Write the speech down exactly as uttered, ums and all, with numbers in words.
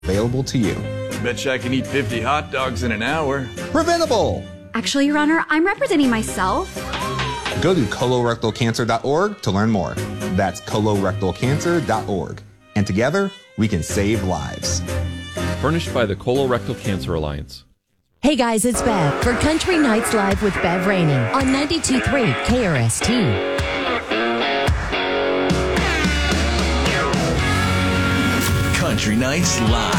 available to you. Betcha I can eat fifty hot dogs in an hour. Preventable! Actually, Your Honor, I'm representing myself. Go to colorectal cancer dot org to learn more. That's colorectal cancer dot org. And together, we can save lives. Furnished by the Colorectal Cancer Alliance. Hey guys, it's Bev for Country Nights Live with Bev Rainey on ninety-two point three K R S T. Country Nights Live.